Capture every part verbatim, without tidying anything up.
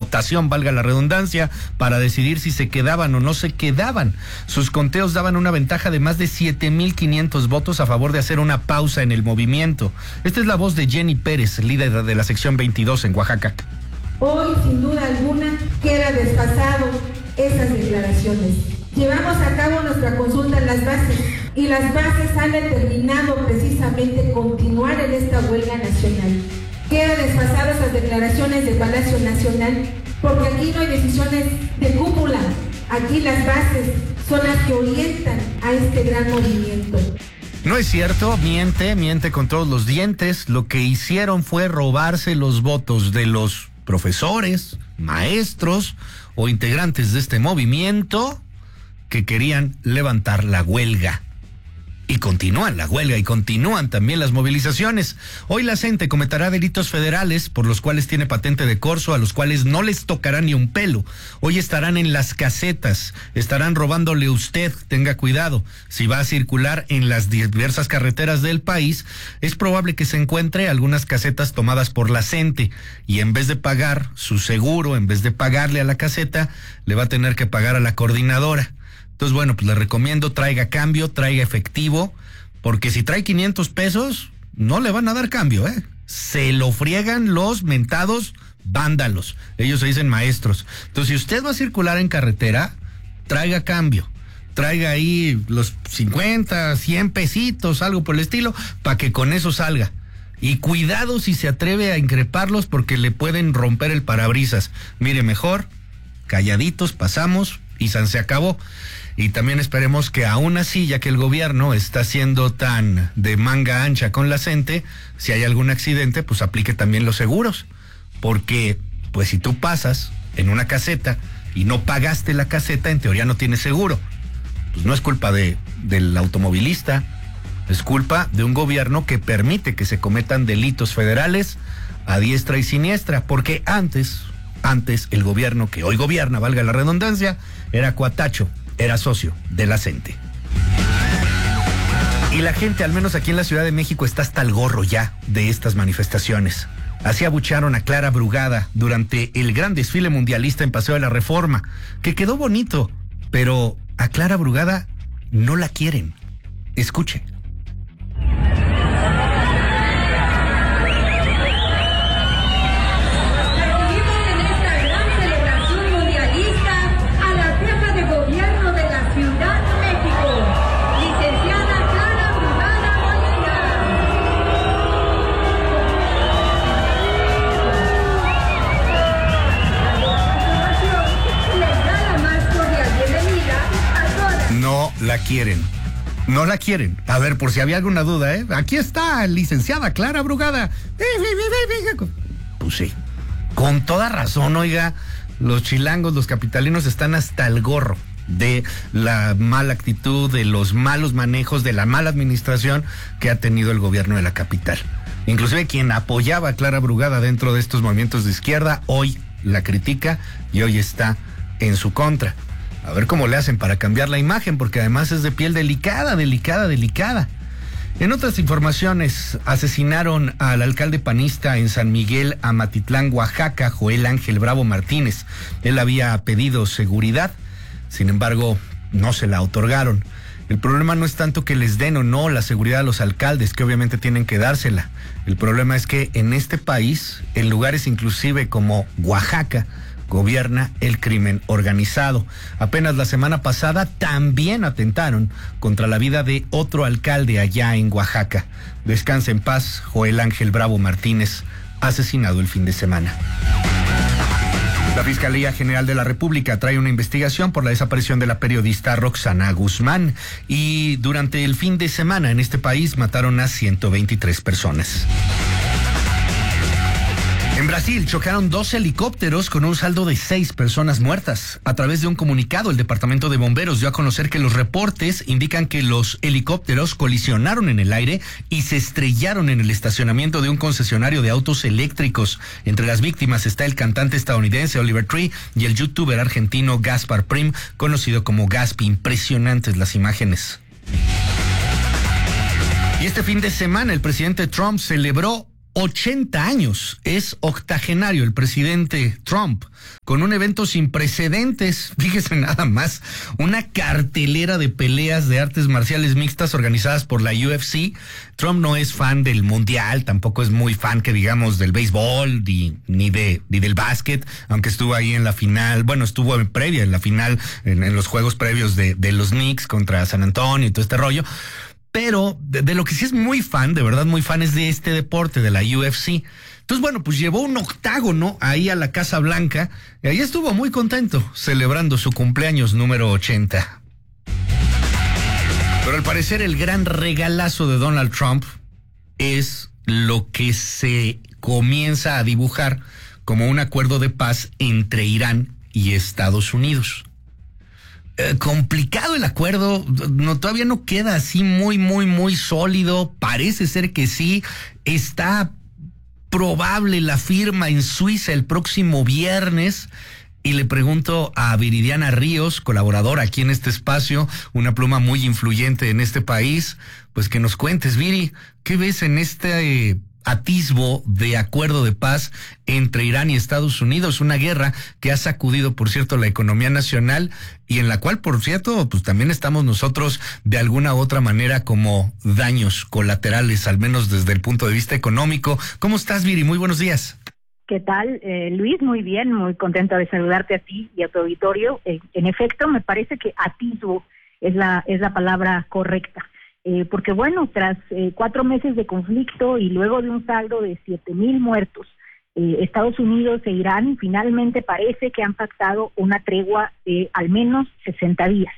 votación, valga la redundancia, para decidir si se quedaban o no se quedaban. Sus conteos daban una ventaja de más de siete mil quinientos votos a favor de hacer una pausa en el movimiento. Esta es la voz de Jenny Pérez, líder de la sección veintidós en Oaxaca. Hoy, sin duda alguna, queda desfasado esas declaraciones. Llevamos a cabo nuestra consulta en las bases y las bases han determinado precisamente continuar en esta huelga nacional. Queda desfasado esas declaraciones del Palacio Nacional porque aquí no hay decisiones de cúpula. Aquí las bases son las que orientan a este gran movimiento. No es cierto, miente, miente con todos los dientes. Lo que hicieron fue robarse los votos de los profesores, maestros o integrantes de este movimiento que querían levantar la huelga. Y continúan la huelga y continúan también las movilizaciones. Hoy la CENTE cometerá delitos federales por los cuales tiene patente de corso, a los cuales no les tocará ni un pelo. Hoy estarán en las casetas, estarán robándole usted, tenga cuidado. Si va a circular en las diversas carreteras del país, es probable que se encuentre algunas casetas tomadas por la CENTE y en vez de pagar su seguro, en vez de pagarle a la caseta, le va a tener que pagar a la coordinadora. Entonces, bueno, pues le recomiendo traiga cambio, traiga efectivo, porque si trae quinientos pesos, no le van a dar cambio, ¿eh? Se lo friegan los mentados vándalos. Ellos se dicen maestros. Entonces, si usted va a circular en carretera, traiga cambio. Traiga ahí los cincuenta, cien pesitos, algo por el estilo, para que con eso salga. Y cuidado si se atreve a increparlos porque le pueden romper el parabrisas. Mire, mejor, calladitos, pasamos y san se acabó. Y también esperemos que aún así, ya que el gobierno está siendo tan de manga ancha con la CENTE, si hay algún accidente, pues aplique también los seguros. Porque, pues si tú pasas en una caseta y no pagaste la caseta, en teoría no tienes seguro. Pues no es culpa de, del automovilista, es culpa de un gobierno que permite que se cometan delitos federales a diestra y siniestra. Porque antes, antes el gobierno que hoy gobierna, valga la redundancia, era cuatacho. Era socio de la CENTE. Y la gente, al menos aquí en la Ciudad de México, está hasta el gorro ya de estas manifestaciones. Así abuchearon a Clara Brugada durante el gran desfile mundialista en Paseo de la Reforma, que quedó bonito, pero a Clara Brugada no la quieren. Escuche. La quieren, no la quieren. A ver, por si había alguna duda, ¿eh? Aquí está, licenciada Clara Brugada. Pues sí, con toda razón, oiga, los chilangos, los capitalinos están hasta el gorro de la mala actitud, de los malos manejos, de la mala administración que ha tenido el gobierno de la capital. Inclusive quien apoyaba a Clara Brugada dentro de estos movimientos de izquierda, hoy la critica y hoy está en su contra. A ver cómo le hacen para cambiar la imagen, porque además es de piel delicada, delicada, delicada. En otras informaciones, asesinaron al alcalde panista en San Miguel Amatitlán, Oaxaca, Joel Ángel Bravo Martínez. Él había pedido seguridad, sin embargo, no se la otorgaron. El problema no es tanto que les den o no la seguridad a los alcaldes, que obviamente tienen que dársela. El problema es que en este país, en lugares inclusive como Oaxaca, gobierna el crimen organizado. Apenas la semana pasada también atentaron contra la vida de otro alcalde allá en Oaxaca. Descanse en paz, Joel Ángel Bravo Martínez, asesinado el fin de semana. La Fiscalía General de la República trae una investigación por la desaparición de la periodista Roxana Guzmán y durante el fin de semana en este país mataron a ciento veintitrés personas. En Brasil chocaron dos helicópteros con un saldo de seis personas muertas. A través de un comunicado, el Departamento de Bomberos dio a conocer que los reportes indican que los helicópteros colisionaron en el aire y se estrellaron en el estacionamiento de un concesionario de autos eléctricos. Entre las víctimas está el cantante estadounidense Oliver Tree y el youtuber argentino Gaspar Prim, conocido como Gaspi. Impresionantes las imágenes. Y este fin de semana el presidente Trump celebró ochenta años, es octogenario el presidente Trump, con un evento sin precedentes, fíjese nada más, una cartelera de peleas de artes marciales mixtas organizadas por la U F C. Trump no es fan del mundial, tampoco es muy fan, que digamos, del béisbol, ni, ni, de, ni del básquet, aunque estuvo ahí en la final, bueno, estuvo en previa, en la final, en, en los juegos previos de, de los Knicks contra San Antonio y todo este rollo. Pero de, de lo que sí es muy fan, de verdad muy fan, es de este deporte, de la U F C. Entonces, bueno, pues llevó un octágono ahí a la Casa Blanca y ahí estuvo muy contento, celebrando su cumpleaños número ochenta. Pero al parecer el gran regalazo de Donald Trump es lo que se comienza a dibujar como un acuerdo de paz entre Irán y Estados Unidos. Eh, complicado el acuerdo, no, todavía no queda así muy, muy, muy sólido. Parece ser que sí. Está probable la firma en Suiza el próximo viernes. Y le pregunto a Viridiana Ríos, colaboradora aquí en este espacio, una pluma muy influyente en este país, pues que nos cuentes, Viri, ¿qué ves en este eh, atisbo de acuerdo de paz entre Irán y Estados Unidos? Una guerra que ha sacudido, por cierto, la economía nacional y en la cual, por cierto, pues también estamos nosotros de alguna u otra manera como daños colaterales, al menos desde el punto de vista económico. ¿Cómo estás, Viri? Muy buenos días. ¿Qué tal, eh, Luis? Muy bien, muy contenta de saludarte a ti y a tu auditorio. Eh, en efecto, me parece que atisbo es la es la palabra correcta, eh, porque bueno, tras eh, cuatro meses de conflicto y luego de un saldo de siete mil muertos, eh, Estados Unidos e Irán finalmente parece que han pactado una tregua de al menos sesenta días.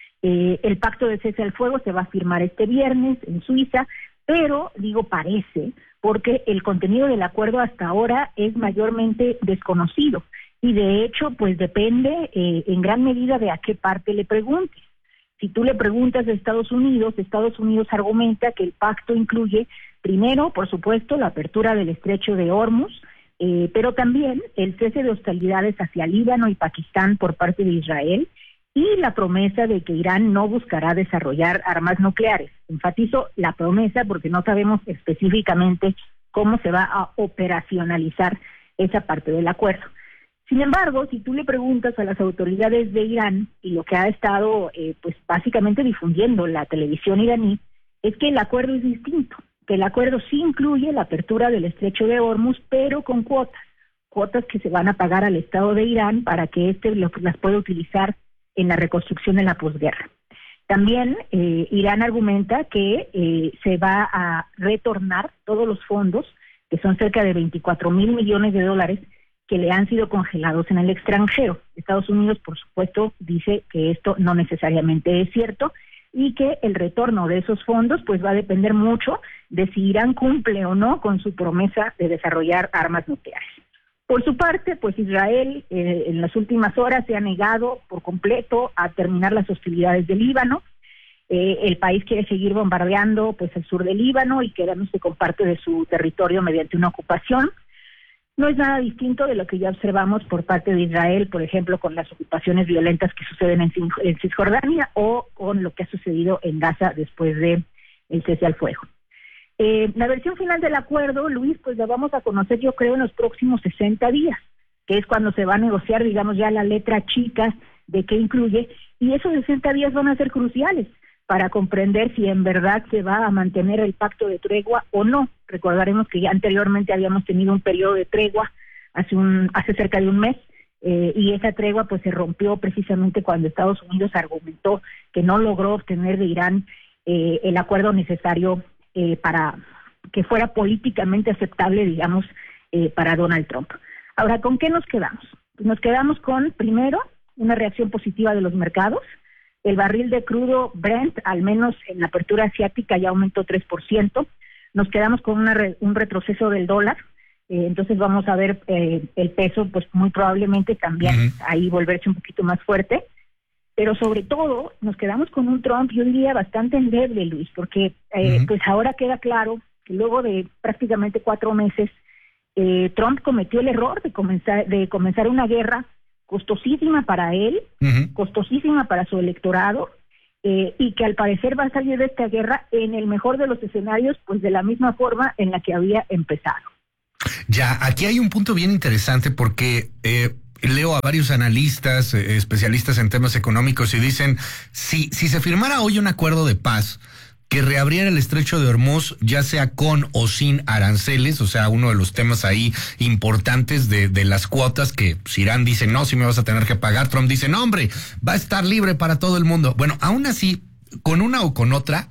Eh, el pacto de cese al fuego se va a firmar este viernes en Suiza, pero digo parece, porque el contenido del acuerdo hasta ahora es mayormente desconocido y de hecho pues depende eh, en gran medida de a qué parte le preguntes. Si tú le preguntas a Estados Unidos, Estados Unidos argumenta que el pacto incluye primero, por supuesto, la apertura del estrecho de Hormuz, eh, pero también el cese de hostilidades hacia Líbano y Pakistán por parte de Israel y la promesa de que Irán no buscará desarrollar armas nucleares. Enfatizo la promesa porque no sabemos específicamente cómo se va a operacionalizar esa parte del acuerdo. Sin embargo, si tú le preguntas a las autoridades de Irán, y lo que ha estado eh, pues básicamente difundiendo la televisión iraní, es que el acuerdo es distinto, que el acuerdo sí incluye la apertura del estrecho de Hormuz, pero con cuotas, cuotas que se van a pagar al Estado de Irán para que éste las pueda utilizar en la reconstrucción de la posguerra. También eh, Irán argumenta que eh, se va a retornar todos los fondos, que son cerca de veinticuatro mil millones de dólares, que le han sido congelados en el extranjero. Estados Unidos, por supuesto, dice que esto no necesariamente es cierto y que el retorno de esos fondos pues va a depender mucho de si Irán cumple o no con su promesa de desarrollar armas nucleares. Por su parte, pues Israel eh, en las últimas horas se ha negado por completo a terminar las hostilidades del Líbano. Eh, el país quiere seguir bombardeando pues el sur del Líbano y quedándose con parte de su territorio mediante una ocupación. No es nada distinto de lo que ya observamos por parte de Israel, por ejemplo, con las ocupaciones violentas que suceden en, en Cisjordania o con lo que ha sucedido en Gaza después de el cese al fuego. Eh, la versión final del acuerdo, Luis, pues la vamos a conocer yo creo en los próximos sesenta días, que es cuando se va a negociar, digamos, ya la letra chica de qué incluye, y esos sesenta días van a ser cruciales para comprender si en verdad se va a mantener el pacto de tregua o no. Recordaremos que ya anteriormente habíamos tenido un periodo de tregua hace un hace cerca de un mes, eh, y esa tregua pues se rompió precisamente cuando Estados Unidos argumentó que no logró obtener de Irán eh, el acuerdo necesario Eh, para que fuera políticamente aceptable, digamos, eh, para Donald Trump. Ahora, ¿con qué nos quedamos? Pues nos quedamos con, primero, una reacción positiva de los mercados. El barril de crudo Brent, al menos en la apertura asiática, ya aumentó tres por ciento. Nos quedamos con una re, un retroceso del dólar. Eh, entonces vamos a ver eh, el peso, pues muy probablemente también uh-huh. ahí volverse un poquito más fuerte. Pero sobre todo nos quedamos con un Trump, yo diría, bastante endeble, Luis, porque eh, uh-huh. pues ahora queda claro que luego de prácticamente cuatro meses, eh, Trump cometió el error de comenzar, de comenzar una guerra costosísima para él, uh-huh. costosísima para su electorado, eh, y que al parecer va a salir de esta guerra en el mejor de los escenarios, pues de la misma forma en la que había empezado. Ya, aquí hay un punto bien interesante porque eh, leo a varios analistas, eh, especialistas en temas económicos y dicen, si, si se firmara hoy un acuerdo de paz que reabriera el estrecho de Hormuz, ya sea con o sin aranceles, o sea, uno de los temas ahí importantes de, de las cuotas que pues, Irán dice, no, si me vas a tener que pagar, Trump dice, no, hombre, va a estar libre para todo el mundo. Bueno, aún así, con una o con otra,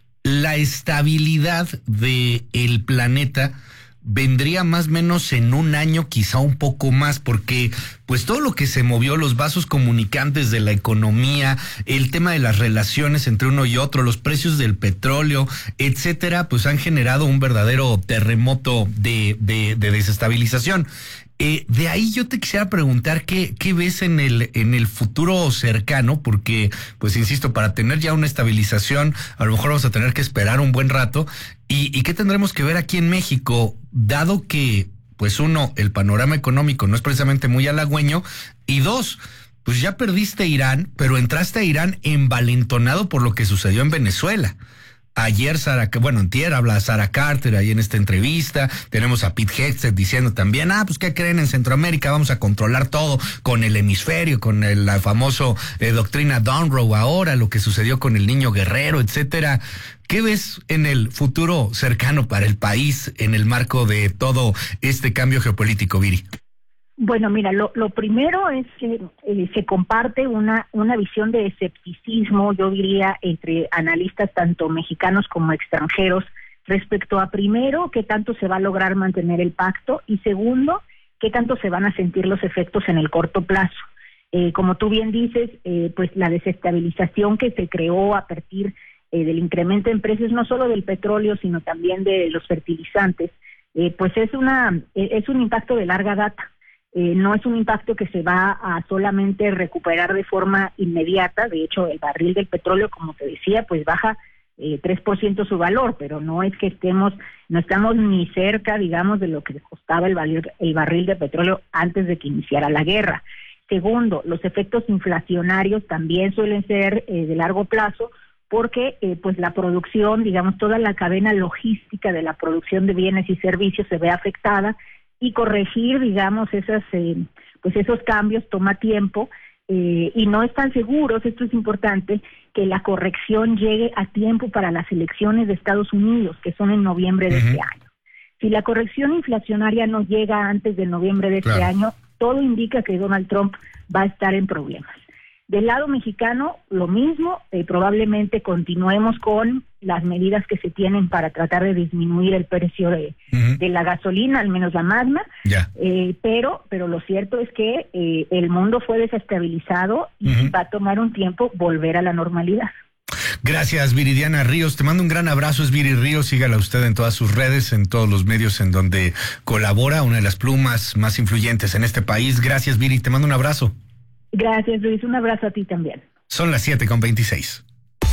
la estabilidad de el planeta vendría más o menos en un año, quizá un poco más, porque pues todo lo que se movió, los vasos comunicantes de la economía, el tema de las relaciones entre uno y otro, los precios del petróleo, etcétera, pues han generado un verdadero terremoto de, de, de desestabilización. Eh, de ahí yo te quisiera preguntar qué, qué ves en el, en el futuro cercano, porque, pues insisto, para tener ya una estabilización, a lo mejor vamos a tener que esperar un buen rato. ¿Y, y qué tendremos que ver aquí en México, dado que, pues uno, el panorama económico no es precisamente muy halagüeño, y dos, pues ya perdiste Irán, pero entraste a Irán envalentonado por lo que sucedió en Venezuela? Ayer, Sara, bueno, antier habla Sara Carter ahí en esta entrevista. Tenemos a Pete Hegseth diciendo también, ah, pues ¿qué creen? En Centroamérica vamos a controlar todo con el hemisferio, con el la famoso eh, doctrina Donroe ahora, lo que sucedió con el niño guerrero, etcétera. ¿Qué ves en el futuro cercano para el país en el marco de todo este cambio geopolítico, Viri? Bueno, mira, lo, lo primero es que eh, se comparte una, una visión de escepticismo, yo diría, entre analistas tanto mexicanos como extranjeros, respecto a primero, qué tanto se va a lograr mantener el pacto, y segundo, qué tanto se van a sentir los efectos en el corto plazo. Eh, como tú bien dices, eh, pues la desestabilización que se creó a partir eh, del incremento en precios, no solo del petróleo, sino también de los fertilizantes, eh, pues es una eh, es un impacto de larga data. Eh, no es un impacto que se va a solamente recuperar de forma inmediata. De hecho, el barril del petróleo, como te decía, pues baja eh, tres por ciento su valor, pero no es que estemos, no estamos ni cerca, digamos, de lo que costaba el barril, el barril de petróleo antes de que iniciara la guerra. Segundo, los efectos inflacionarios también suelen ser eh, de largo plazo, porque eh, pues la producción, digamos, toda la cadena logística de la producción de bienes y servicios se ve afectada, y corregir, digamos, esas, eh, pues esos cambios toma tiempo, eh, y no están seguros, esto es importante, que la corrección llegue a tiempo para las elecciones de Estados Unidos, que son en noviembre de uh-huh. este año. Si la corrección inflacionaria no llega antes de noviembre de claro. este año, todo indica que Donald Trump va a estar en problemas. Del lado mexicano, lo mismo, eh, probablemente continuemos con las medidas que se tienen para tratar de disminuir el precio de, uh-huh. de la gasolina, al menos la Magna, yeah. eh, pero pero lo cierto es que eh, el mundo fue desestabilizado y uh-huh. va a tomar un tiempo volver a la normalidad. Gracias, Viridiana Ríos. Te mando un gran abrazo, es Viri Ríos. Sígala usted en todas sus redes, en todos los medios en donde colabora, una de las plumas más influyentes en este país. Gracias, Viri, te mando un abrazo. Gracias, Luis. Un abrazo a ti también. Son las siete con veintiséis.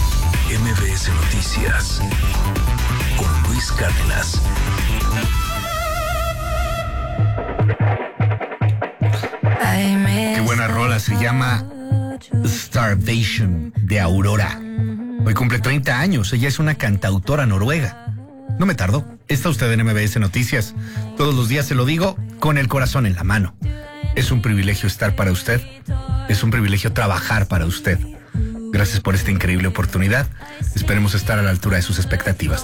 M B S Noticias con Luis Cárdenas. Qué buena rola, se llama Starvation de Aurora. Hoy cumple treinta años, ella es una cantautora noruega. No me tardó. Está usted en M B S Noticias. Todos los días se lo digo con el corazón en la mano. Es un privilegio estar para usted. Es un privilegio trabajar para usted. Gracias por esta increíble oportunidad. Esperemos estar a la altura de sus expectativas.